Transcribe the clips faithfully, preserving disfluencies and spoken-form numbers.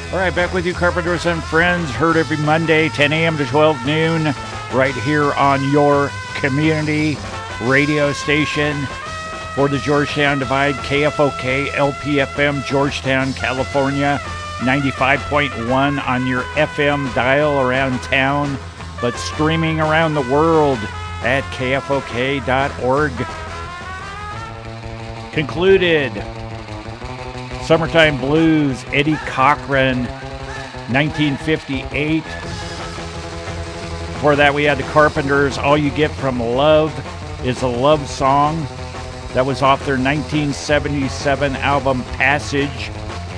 All right, back with you, Carpenters and Friends. Heard every Monday, ten a.m. to twelve noon, right here on your community radio station for the Georgetown Divide, K F O K, L P F M, Georgetown, California, ninety-five point one on your F M dial around town, but streaming around the world at K F O K dot org. Concluded Summertime Blues, Eddie Cochran, nineteen fifty-eight. Before that, we had the Carpenters, All You Get From Love is a Love Song. That was off their nineteen seventy-seven album, Passage.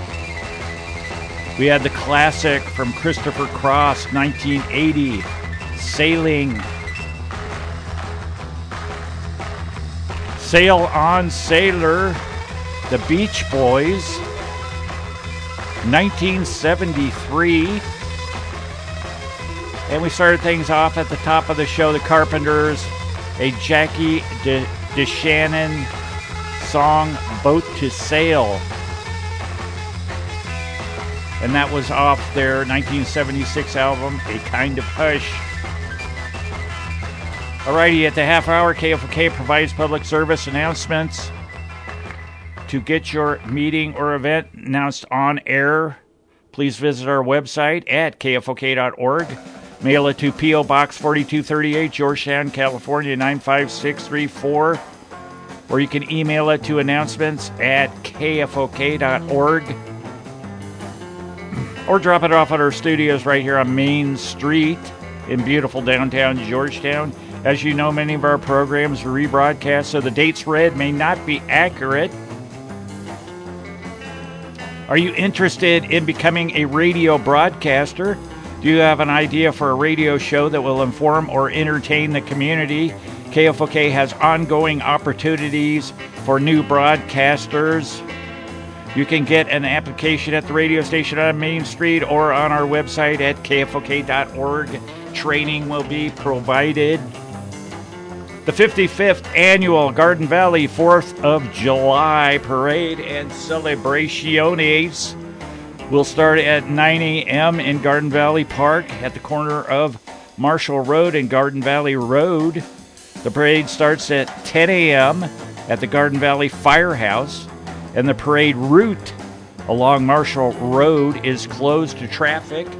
We had the classic from Christopher Cross, nineteen eighty, Sailing. Sail On Sailor, the Beach Boys, nineteen seventy-three. And we started things off at the top of the show, the Carpenters, a Jackie De, DeShannon song, Boat to Sail. And that was off their nineteen seventy-six album, A Kind of Hush. Alrighty, at the half hour, K F O K provides public service announcements. To get your meeting or event announced on air, please visit our website at K F O K dot org. Mail it to P O. Box forty-two thirty-eight, Georgetown, California, nine five six three four. Or you can email it to announcements at K F O K dot org. Or drop it off at our studios right here on Main Street in beautiful downtown Georgetown. As you know, many of our programs are rebroadcast, so the dates read may not be accurate. Are you interested in becoming a radio broadcaster? Do you have an idea for a radio show that will inform or entertain the community? K F O K has ongoing opportunities for new broadcasters. You can get an application at the radio station on Main Street or on our website at K F O K dot org. Training will be provided. The fifty-fifth Annual Garden Valley fourth of July Parade and Celebraciones will start at nine a.m. in Garden Valley Park at the corner of Marshall Road and Garden Valley Road. The parade starts at ten a.m. at the Garden Valley Firehouse, and the parade route along Marshall Road is closed to traffic